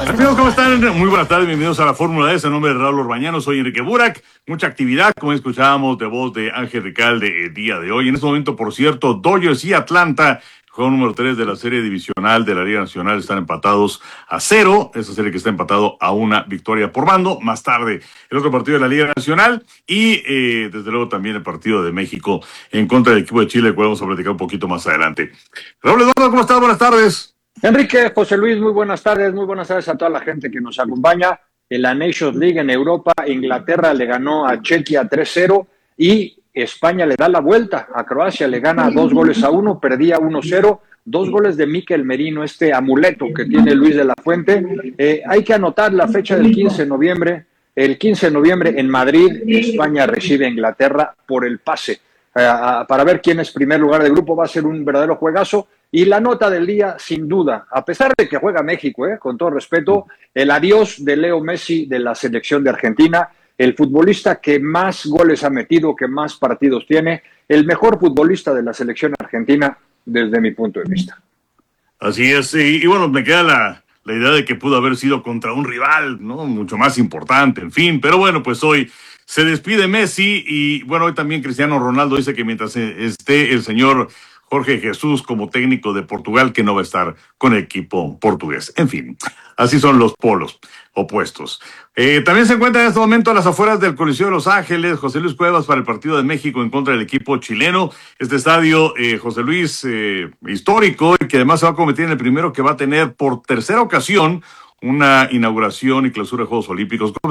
Amigos, ¿cómo están? Muy buenas tardes, bienvenidos a la Fórmula E. En nombre de Raúl Orbañano, soy Enrique Burak. Mucha actividad, como escuchábamos de voz de Ángel Recalde el día de hoy. En este momento, por cierto, Dodgers y Atlanta, juego número 3 de la serie divisional de la Liga Nacional, están empatados a 0. Esa serie que está empatado a una victoria por bando. Más tarde, el otro partido de la Liga Nacional y, desde luego, también el partido de México en contra del equipo de Chile, que vamos a platicar un poquito más adelante. Raúl Eduardo, ¿cómo estás? Buenas tardes. Enrique, José Luis, muy buenas tardes a toda la gente que nos acompaña. En la Nations League en Europa, Inglaterra le ganó a Chequia 3-0 y España le da la vuelta a Croacia, le gana 2-1, perdía 1-0, 2 goles de Mikel Merino, este amuleto que tiene Luis de la Fuente. Hay que anotar la fecha del 15 de noviembre. El 15 de noviembre en Madrid, España recibe a Inglaterra por el pase. Para ver quién es primer lugar de grupo, va a ser un verdadero juegazo. Y la nota del día, sin duda, a pesar de que juega México, con todo respeto, el adiós de Leo Messi de la selección de Argentina, el futbolista que más goles ha metido, que más partidos tiene, el mejor futbolista de la selección argentina desde mi punto de vista. Así es, y bueno, me queda la idea de que pudo haber sido contra un rival, ¿no? Mucho más importante, en fin, pero bueno, pues hoy se despide Messi y bueno, hoy también Cristiano Ronaldo dice que mientras esté el señor Jorge Jesús como técnico de Portugal, que no va a estar con el equipo portugués. En fin, así son los polos opuestos. También se encuentra en este momento a las afueras del Coliseo de Los Ángeles José Luis Cuevas para el partido de México en contra del equipo chileno. Este estadio, José Luis, histórico, y que además se va a convertir en el primero que va a tener por tercera ocasión una inauguración y clausura de Juegos Olímpicos.